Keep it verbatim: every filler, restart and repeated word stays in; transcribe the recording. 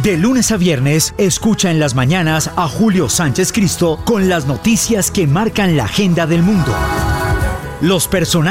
De lunes a viernes, escucha en las mañanas a Julio Sánchez Cristo con las noticias que marcan la agenda del mundo. Los personajes